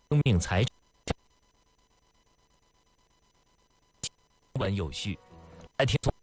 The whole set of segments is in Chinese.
生命财产稳有序。来听从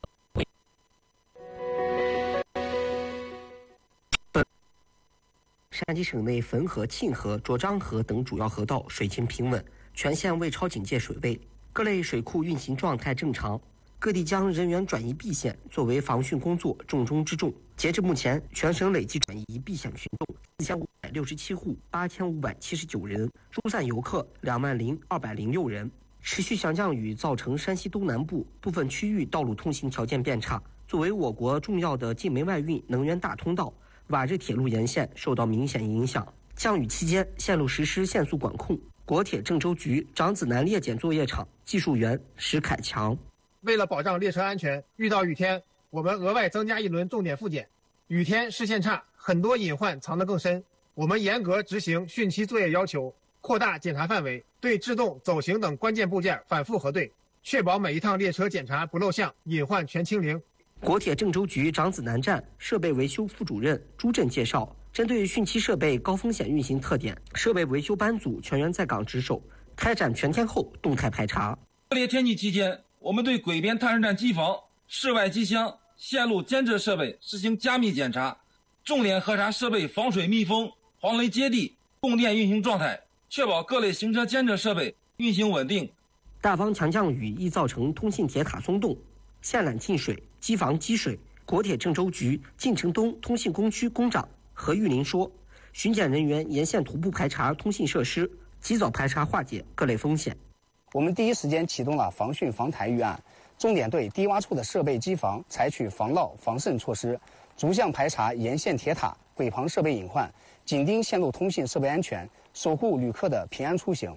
山西省内汾河、沁河、涿漳河等主要河道水情平稳，全县未超警戒水位，各类水库运行状态正常。各地将人员转移避险作为防汛工作重中之重。截至目前，全省累计转移避险群众4567户，8579人，疏散游客20206人。持续强降雨造成山西东南部部分区域道路通行条件变差。作为我国重要的晋煤外运能源大通道，瓦日铁路沿线受到明显影响。降雨期间，线路实施限速管控。国铁郑州局长子南列检作业场技术员石凯强： 为了保障列车安全，遇到雨天，我们额外增加一轮重点复检。雨天视线差，很多隐患藏得更深。我们严格执行汛期作业要求，扩大检查范围，对制动、走行等关键部件反复核对，确保每一趟列车检查不漏项，隐患全清零。 国铁郑州局长子南站设备维修副主任朱振介绍，针对汛期设备高风险运行特点，设备维修班组全员在岗值守，开展全天候动态排查。 恶劣天气期间，我们对轨边探视站机房、室外机箱、线路监测设备实行加密检查，重点核查设备防水密封、防雷接地、供电运行状态，确保各类行车监测设备运行稳定。 大方强降雨易造成通信铁塔松动、线缆进水、机房积水。国铁郑州局晋城东通信工区工长何玉林说，巡检人员沿线徒步排查通信设施，及早排查化解各类风险。 我们第一时间启动了防汛防台预案，重点对低洼处的设备机房采取防涝防渗措施，逐项排查沿线铁塔、轨旁设备隐患，紧盯线路通信设备安全，守护旅客的平安出行。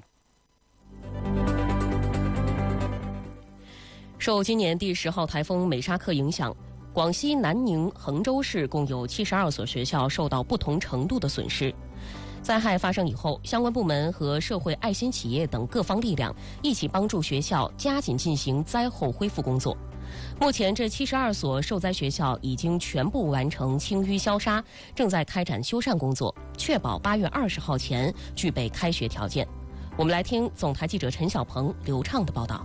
受今年第10号台风美沙克影响，广西南宁、衡州市共有72所学校受到不同程度的损失。灾害发生以后，相关部门和社会爱心企业等各方力量一起帮助学校加紧进行灾后恢复工作。目前，这72所受灾学校已经全部完成清淤消杀，正在开展修缮工作，确保8月20号前具备开学条件。我们来听总台记者陈小鹏、刘畅的报道。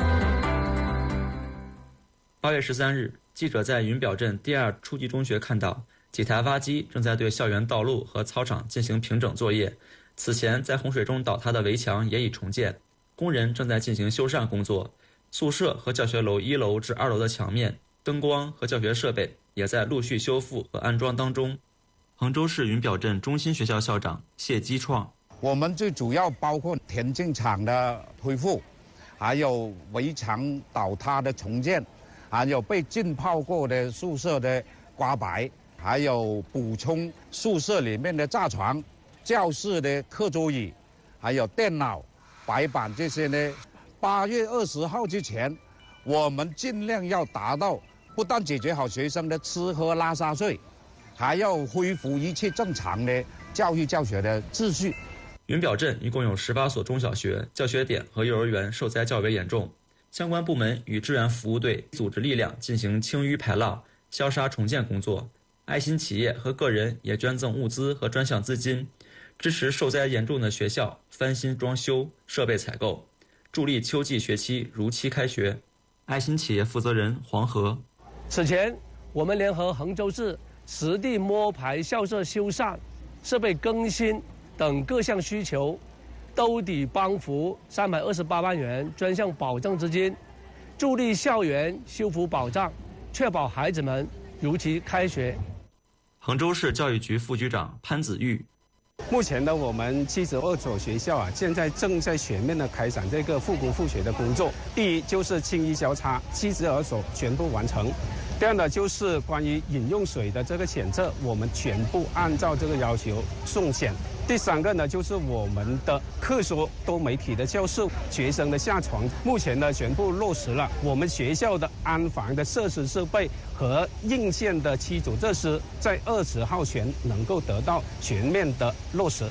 8月13日，记者在云表镇第2初级中学看到几台挖机正在对校园道路和操场进行平整作业。此前在洪水中倒塌的围墙也已重建，工人正在进行修缮工作。宿舍和教学楼1楼至2楼的墙面、灯光和教学设备也在陆续修复和安装当中。衡州市云表镇中心学校校长谢基创： 我们最主要包括田径场的恢复，还有围墙倒塌的重建，还有被浸泡过的宿舍的刮白，还有补充宿舍里面的炸床、教室的课桌椅，还有电脑、白板这些呢。8月20号之前，我们尽量要达到不但解决好学生的吃喝拉撒睡，还要恢复一切正常的教育教学的秩序。 云表镇一共有18所中小学、教学点和幼儿园受灾较为严重，相关部门与志愿服务队组织力量进行清淤排涝、消杀重建工作。爱心企业和个人也捐赠物资和专项资金，支持受灾严重的学校翻新装修、设备采购，助力秋季学期如期开学。爱心企业负责人黄河： 此前，我们联合衡州市实地摸排校舍修缮、设备更新等各项需求，兜底帮扶328万元专项保障资金，助力校园修复保障，确保孩子们如期开学。 衡州市教育局副局长潘子玉： 目前呢，我们72所学校现在正在全面的开展这个复工复学的工作。第一就是清淤消杀，72所全部完成。第二呢，就是关于饮用水的这个检测，我们全部按照这个要求送检。第3个呢，就是我们的课所多媒体的教室、学生的下床，目前呢全部落实了。我们学校的安防的设施设备和硬件的基础设施，在20号前能够得到全面的落实。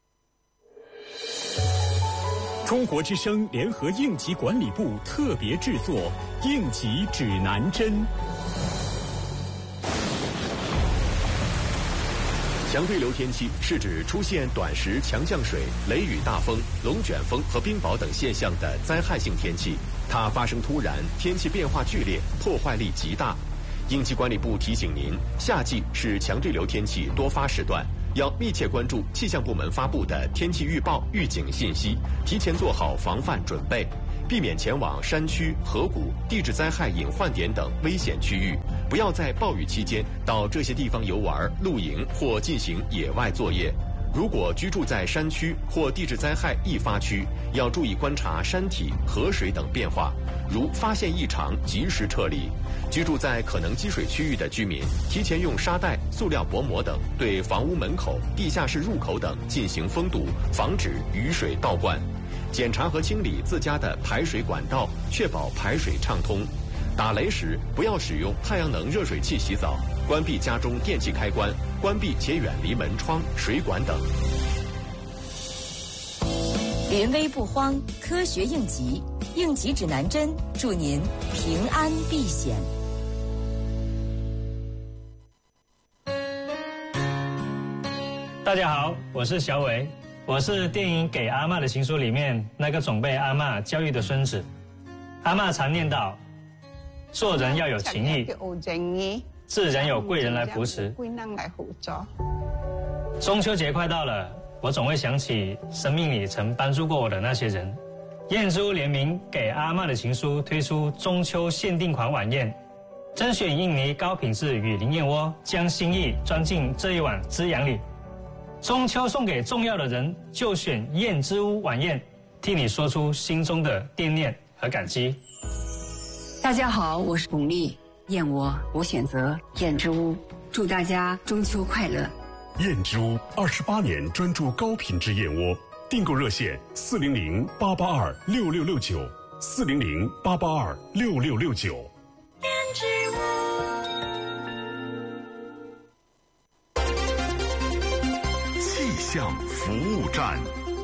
中国之声联合应急管理部特别制作《应急指南针》。 强对流天气是指出现短时强降水、雷雨大风、龙卷风和冰雹等现象的灾害性天气，它发生突然，天气变化剧烈，破坏力极大。应急管理部提醒您，夏季是强对流天气多发时段，要密切关注气象部门发布的天气预报、预警信息，提前做好防范准备，避免前往山区、河谷、地质灾害隐患点等危险区域，不要在暴雨期间到这些地方游玩、露营或进行野外作业。如果居住在山区或地质灾害易发区，要注意观察山体、河水等变化，如发现异常及时撤离。居住在可能积水区域的居民，提前用沙袋、塑料薄膜等对房屋门口、地下室入口等进行封堵，防止雨水倒灌。检查和清理自家的排水管道，确保排水畅通。打雷时不要使用太阳能热水器洗澡，关闭家中电器开关，关闭且远离门窗、水管等。 临危不慌，科学应急，应急指南针，祝您平安避险。 大家好，我是小伟，我是电影《给阿嬷的情书》里面那个总被阿嬷教育的孙子。阿嬷常念叨，做人要有情义，自然有贵人来扶持。中秋节快到了，我总会想起生命里曾帮助过我的那些人。燕之屋联名《给阿嬷的情书》推出中秋限定款晚宴，甄选印尼高品质雨林燕窝，将心意装进这一碗滋养里。中秋送给重要的人，就选燕之屋晚宴，替你说出心中的惦念和感激。 大家好，我是巩俐，燕窝我选择燕之屋，祝大家中秋快乐。 燕之屋28年专注高品质燕窝，订购热线400-882-6669，400-882-6669。 燕之屋。 气象服务站，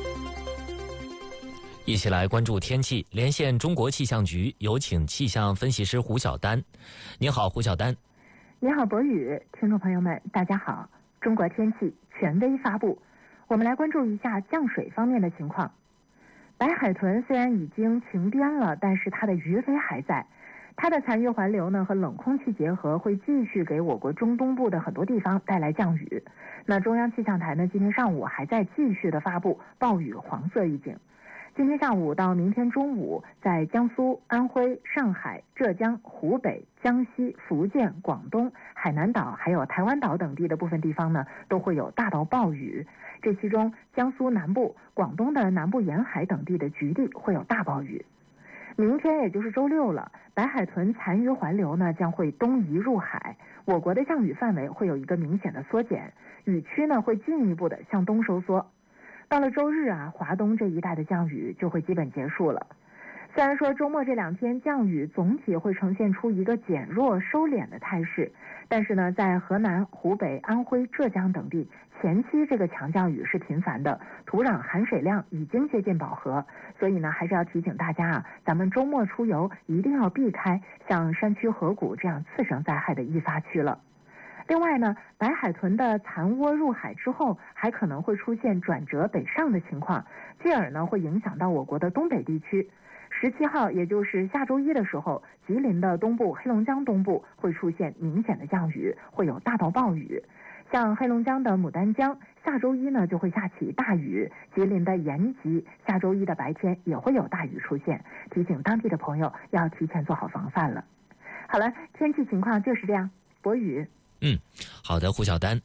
一起来关注天气。连线中国气象局，有请气象分析师胡晓丹。您好，胡晓丹。 您好，博宇。听众朋友们，大家好。中国天气权威发布，我们来关注一下降水方面的情况。白海豚虽然已经晴天了，但是它的余威还在。它的残余环流呢和冷空气结合，会继续给我国中东部的很多地方带来降雨。那中央气象台呢，今天上午还在继续的发布暴雨黄色预警。今天下午到明天中午，在江苏、安徽、上海、浙江、湖北、江西、福建、广东、海南岛还有台湾岛等地的部分地方呢，都会有大到暴雨。这其中，江苏南部、广东的南部沿海等地的局地会有大暴雨。明天也就是周六了，白海豚残余环流呢将会东移入海，我国的降雨范围会有一个明显的缩减，雨区呢会进一步的向东收缩。到了周日啊，华东这一带的降雨就会基本结束了。虽然说周末这2天降雨总体会呈现出一个减弱收敛的态势，但是呢，在河南、湖北、安徽、浙江等地，前期这个强降雨是频繁的，土壤含水量已经接近饱和，所以呢，还是要提醒大家啊，咱们周末出游一定要避开像山区、河谷这样次生灾害的易发区了。另外呢，白海豚的残窝入海之后，还可能会出现转折北上的情况，进而呢会影响到我国的东北地区。17号，也就是下周一的时候，吉林的东部、黑龙江东部会出现明显的降雨，会有大到暴雨。像黑龙江的牡丹江，下周一呢就会下起大雨；吉林的延吉，下周一的白天也会有大雨出现，提醒当地的朋友要提前做好防范了。好了，天气情况就是这样。博宇。 好的，胡晓丹。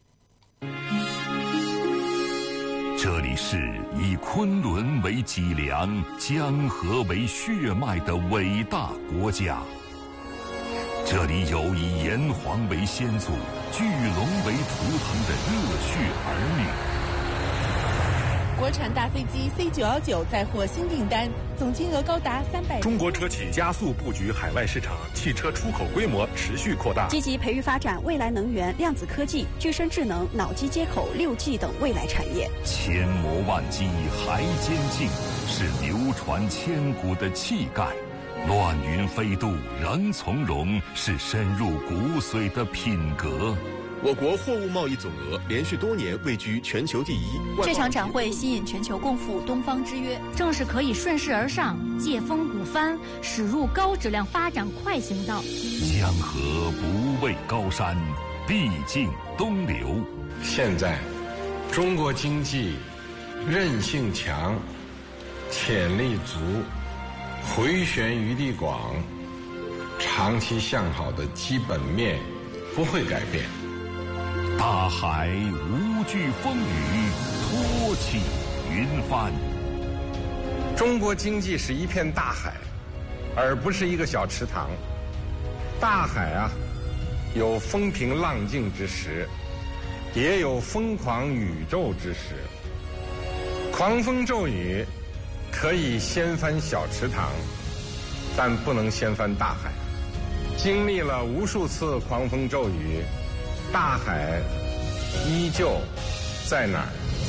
这里是以昆仑为脊梁、江河为血脉的伟大国家。这里有以炎黄为先祖、巨龙为图腾的热血儿女。 国产大飞机 C919 再获新订单，总金额高达300。 中国车企加速布局海外市场，汽车出口规模持续扩大， 积极培育发展未来能源、量子科技、具身智能、脑机接口、6G 等未来产业。 千磨万击还坚劲，是流传千古的气概；乱云飞渡仍从容，是深入骨髓的品格。 我国货物贸易总额连续多年位居全球第一。 这场展会吸引全球共赴东方之约， 正是可以顺势而上，借风鼓帆，驶入高质量发展快行道。 江河不畏高山，必尽东流。 现在，中国经济韧性强，潜力足，回旋余地广，长期向好的基本面不会改变。 大海无惧风雨，托起云帆。 中国经济是一片大海，而不是一个小池塘。大海啊，有风平浪静之时，也有疯狂宇宙之时。狂风骤雨可以掀翻小池塘，但不能掀翻大海。经历了无数次狂风骤雨，大海依旧在哪儿？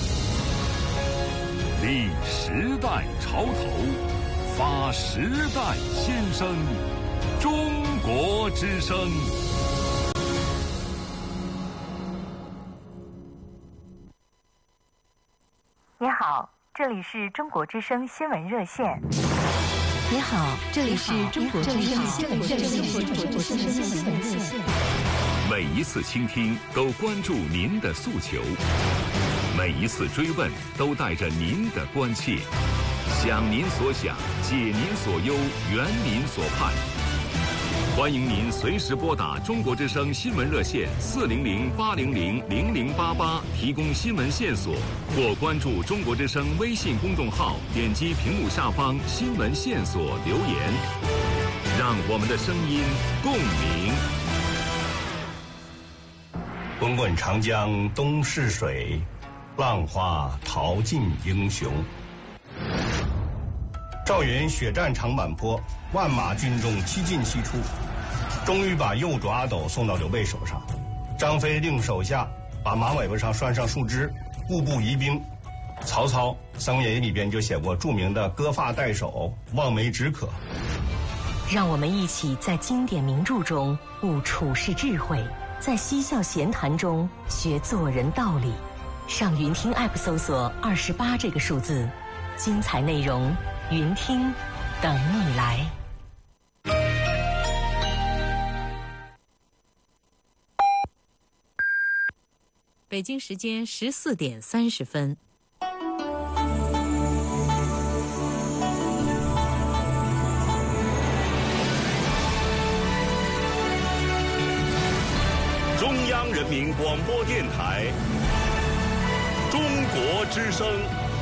立时代潮头，发时代先声，中国之声。 你好，这里是中国之声新闻热线。 你好，这里是中国之声新闻热线。 每一次倾听都关注您的诉求，每一次追问都带着您的关切，想您所想，解您所忧，圆您所盼。欢迎您随时拨打中国之声新闻热线400-800-0088提供新闻线索，或关注中国之声微信公众号，点击屏幕下方新闻线索留言，让我们的声音共鸣。 滚滚长江东逝水，浪花淘尽英雄。赵云血战长坂坡，万马军中七进七出，终于把右爪阿斗送到刘备手上。张飞令手下把马尾巴上拴上树枝，步步疑兵。曹操《三国演义》里边就写过著名的割发代首，望梅止渴。 让我们一起在经典名著中悟处世智慧，在嬉笑闲谈中学做人道理。上云听 App 搜索28这个数字，精彩内容云听等你来。 北京时间14点30分。 中央人民广播电台，中国之声。